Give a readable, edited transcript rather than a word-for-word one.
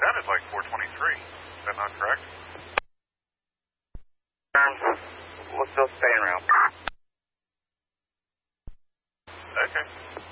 sounded like 423. Is that not correct? We'll still stay en route. Okay.